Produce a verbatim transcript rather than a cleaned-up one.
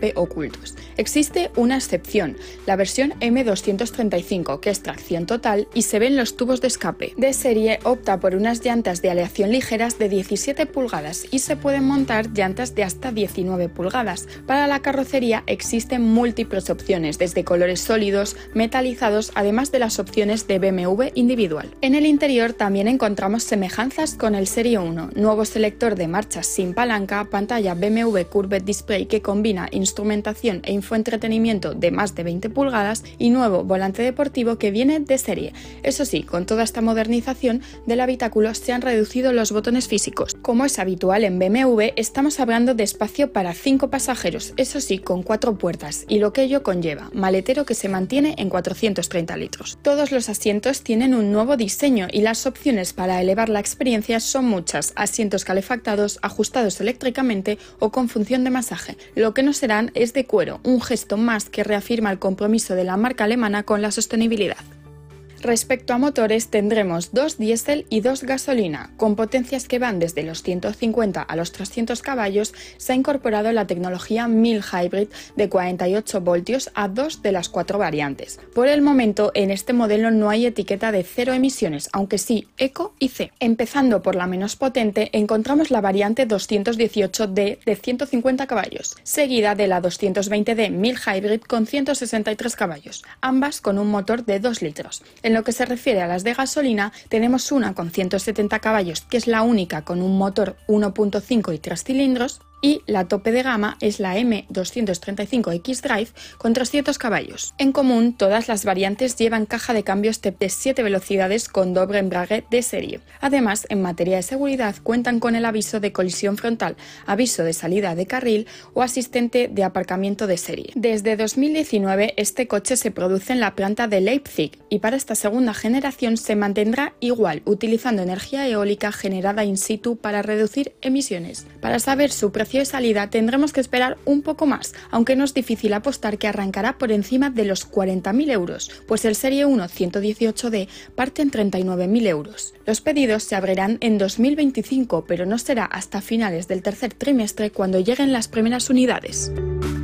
escape ocultos. Existe una excepción, la versión eme doscientos treinta y cinco, que es tracción total y se ven los tubos de escape. De serie opta por unas llantas de aleación ligeras de diecisiete pulgadas y se pueden montar llantas de hasta diecinueve pulgadas. Para la carrocería existen múltiples opciones, desde colores sólidos, metalizados, además de las opciones de be eme ve individual. En el interior también encontramos semejanzas con el Serie uno, nuevo selector de marchas sin palanca, pantalla be eme ve Curved Display que combina instrumentación e infoentretenimiento de más de veinte pulgadas y nuevo volante deportivo que viene de serie. Eso sí, con toda esta modernización del habitáculo se han reducido los botones físicos. Como es habitual en be eme ve, estamos hablando de espacio para cinco pasajeros, eso sí, con cuatro puertas, y lo que ello conlleva, maletero que se mantiene en cuatrocientos treinta litros. Todos los asientos tienen un nuevo diseño y las opciones para elevar la experiencia son muchas: asientos calefactados, ajustados eléctricamente o con función de masaje. Lo que no serán es de cuero, un gesto más que reafirma el compromiso de la marca alemana con la sostenibilidad. Respecto a motores, tendremos dos diésel y dos gasolina. Con potencias que van desde los ciento cincuenta a los trescientos caballos, se ha incorporado la tecnología Mild Hybrid de cuarenta y ocho voltios a dos de las cuatro variantes. Por el momento, en este modelo no hay etiqueta de cero emisiones, aunque sí Eco y C. Empezando por la menos potente, encontramos la variante doscientos dieciocho D de ciento cincuenta caballos, seguida de la doscientos veinte D Mild Hybrid con ciento sesenta y tres caballos, ambas con un motor de dos litros. En lo que se refiere a las de gasolina, tenemos una con ciento setenta caballos, que es la única con un motor uno punto cinco y tres cilindros, y la tope de gama es la eme doscientos treinta y cinco equis Drive con trescientos caballos. En común, todas las variantes llevan caja de cambios de siete velocidades con doble embrague de serie. Además, en materia de seguridad, cuentan con el aviso de colisión frontal, aviso de salida de carril o asistente de aparcamiento de serie. Desde dos mil diecinueve, este coche se produce en la planta de Leipzig y para esta segunda generación se mantendrá igual, utilizando energía eólica generada in situ para reducir emisiones. Para saber su precio de salida tendremos que esperar un poco más, aunque no es difícil apostar que arrancará por encima de los cuarenta mil euros, pues el Serie uno ciento dieciocho D parte en treinta y nueve mil euros. Los pedidos se abrirán en dos mil veinticinco, pero no será hasta finales del tercer trimestre cuando lleguen las primeras unidades.